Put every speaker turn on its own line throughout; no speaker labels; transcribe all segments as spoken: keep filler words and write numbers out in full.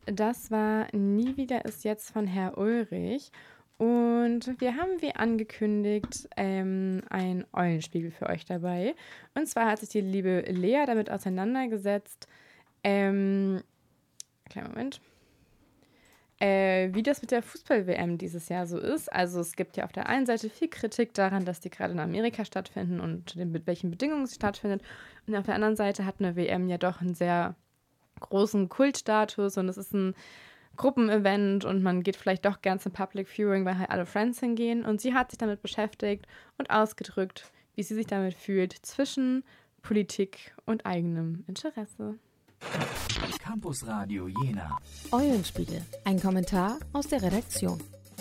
Das war Nie wieder ist jetzt von Herr Ulrich. Und wir haben, wie angekündigt, ähm, einen Eulenspiegel für euch dabei. Und zwar hat sich die liebe Lea damit auseinandergesetzt, ähm, kleinen Moment, äh, wie das mit der Fußball-W M dieses Jahr so ist. Also es gibt ja auf der einen Seite viel Kritik daran, dass die gerade in Amerika stattfinden und mit welchen Bedingungen sie stattfindet. Und auf der anderen Seite hat eine W M ja doch einen sehr großen Kultstatus und es ist ein Gruppenevent und man geht vielleicht doch gern zum Public Viewing, weil halt alle Friends hingehen. Und sie hat sich damit beschäftigt und ausgedrückt, wie sie sich damit fühlt zwischen Politik und eigenem Interesse.
Campus Radio Jena.
Eulenspiegel, ein Kommentar aus der Redaktion.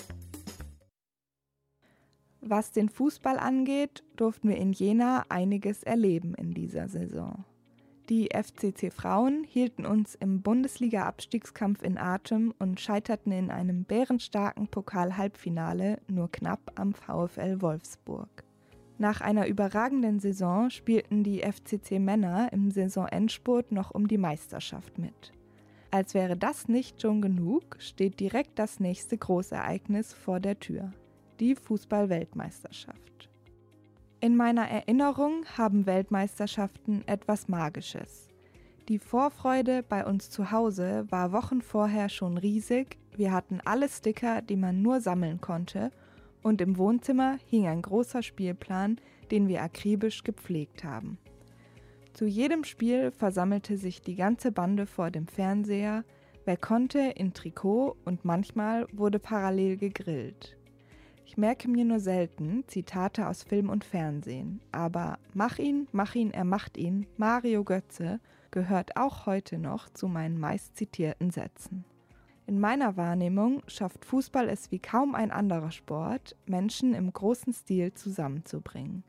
Was den Fußball angeht, durften wir in Jena einiges erleben in dieser Saison. Die F C C Frauen hielten uns im Bundesliga-Abstiegskampf in Atem und scheiterten in einem bärenstarken Pokal-Halbfinale nur knapp am VfL Wolfsburg. Nach einer überragenden Saison spielten die F C C-Männer im Saisonendspurt noch um die Meisterschaft mit. Als wäre das nicht schon genug, steht direkt das nächste Großereignis vor der Tür: die Fußball-Weltmeisterschaft. In meiner Erinnerung haben Weltmeisterschaften etwas Magisches. Die Vorfreude bei uns zu Hause war Wochen vorher schon riesig, wir hatten alle Sticker, die man nur sammeln konnte, und im Wohnzimmer hing ein großer Spielplan, den wir akribisch gepflegt haben. Zu jedem Spiel versammelte sich die ganze Bande vor dem Fernseher, wer konnte in Trikot und manchmal wurde parallel gegrillt. Ich merke mir nur selten Zitate aus Film und Fernsehen, aber Mach ihn, mach ihn, er macht ihn, Mario Götze, gehört auch heute noch zu meinen meist zitierten Sätzen. In meiner Wahrnehmung schafft Fußball es wie kaum ein anderer Sport, Menschen im großen Stil zusammenzubringen.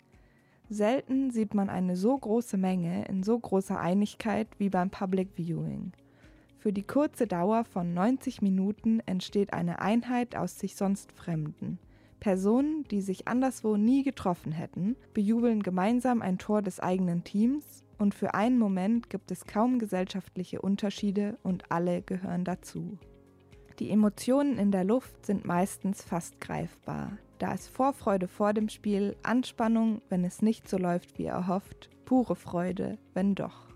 Selten sieht man eine so große Menge in so großer Einigkeit wie beim Public Viewing. Für die kurze Dauer von neunzig Minuten entsteht eine Einheit aus sich sonst Fremden. Personen, die sich anderswo nie getroffen hätten, bejubeln gemeinsam ein Tor des eigenen Teams und für einen Moment gibt es kaum gesellschaftliche Unterschiede und alle gehören dazu. Die Emotionen in der Luft sind meistens fast greifbar. Da ist Vorfreude vor dem Spiel, Anspannung, wenn es nicht so läuft wie erhofft, pure Freude, wenn doch.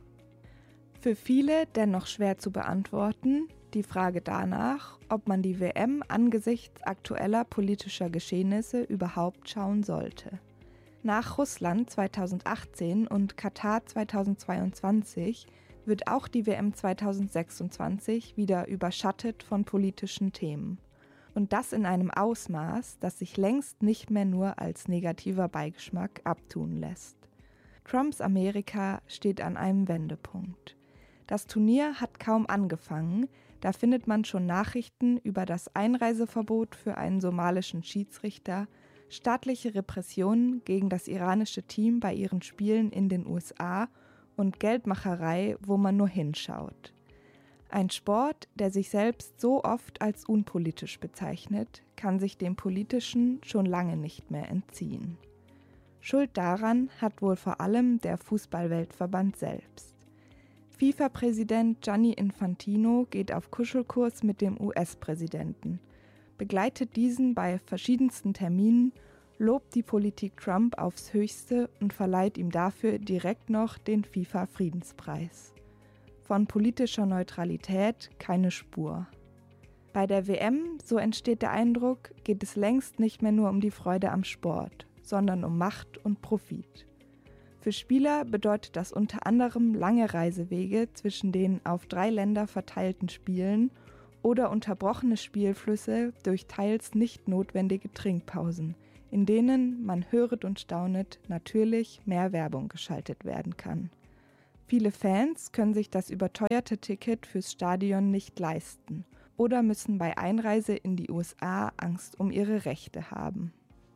Für viele dennoch schwer zu beantworten, die Frage danach, ob man die W M angesichts aktueller politischer Geschehnisse überhaupt schauen sollte. Nach Russland zweitausendachtzehn und Katar zweitausendzweiundzwanzig wird auch die W M zweitausendsechsundzwanzig wieder überschattet von politischen Themen. Und das in einem Ausmaß, das sich längst nicht mehr nur als negativer Beigeschmack abtun lässt. Trumps Amerika steht an einem Wendepunkt. Das Turnier hat kaum angefangen, da findet man schon Nachrichten über das Einreiseverbot für einen somalischen Schiedsrichter, staatliche Repressionen gegen das iranische Team bei ihren Spielen in den U S A und Geldmacherei, wo man nur hinschaut. Ein Sport, der sich selbst so oft als unpolitisch bezeichnet, kann sich dem Politischen schon lange nicht mehr entziehen. Schuld daran hat wohl vor allem der Fußball-Weltverband selbst. FIFA-Präsident Gianni Infantino geht auf Kuschelkurs mit dem U S-Präsidenten, begleitet diesen bei verschiedensten Terminen, lobt die Politik Trump aufs Höchste und verleiht ihm dafür direkt noch den FIFA-Friedenspreis. Von politischer Neutralität keine Spur. Bei der W M, so entsteht der Eindruck, geht es längst nicht mehr nur um die Freude am Sport, sondern um Macht und Profit. Für Spieler bedeutet das unter anderem lange Reisewege zwischen den auf drei Länder verteilten Spielen oder unterbrochene Spielflüsse durch teils nicht notwendige Trinkpausen, in denen, man höret und staunet, natürlich mehr Werbung geschaltet werden kann. Viele Fans können sich das überteuerte Ticket fürs Stadion nicht leisten oder müssen bei Einreise in die U S A Angst um ihre Rechte haben.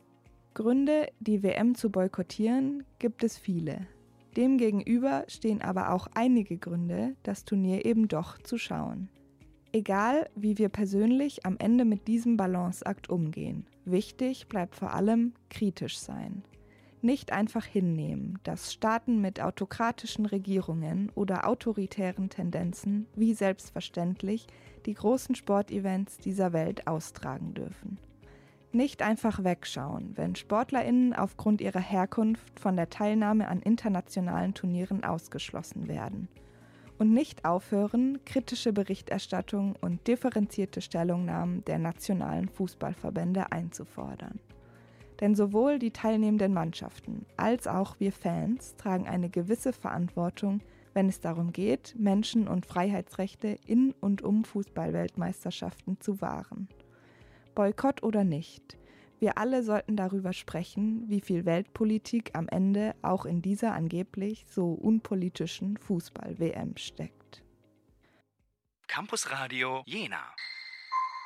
Gründe, die W M zu boykottieren, gibt es viele. Demgegenüber stehen aber auch einige Gründe, das Turnier eben doch zu schauen. Egal, wie wir persönlich am Ende mit diesem Balanceakt umgehen, wichtig bleibt vor allem kritisch sein. Nicht einfach hinnehmen, dass Staaten mit autokratischen Regierungen oder autoritären Tendenzen wie selbstverständlich die großen Sportevents dieser Welt austragen dürfen. Nicht einfach wegschauen, wenn SportlerInnen aufgrund ihrer Herkunft von der Teilnahme an internationalen Turnieren ausgeschlossen werden. Und nicht aufhören, kritische Berichterstattung und differenzierte Stellungnahmen der nationalen Fußballverbände einzufordern. Denn sowohl die teilnehmenden Mannschaften als auch wir Fans tragen eine gewisse Verantwortung, wenn es darum geht, Menschen- und Freiheitsrechte in und um Fußball-Weltmeisterschaften zu wahren. Boykott oder nicht, wir alle sollten darüber sprechen, wie viel Weltpolitik am Ende auch in dieser angeblich so unpolitischen Fußball-W M steckt.
Campus Radio Jena.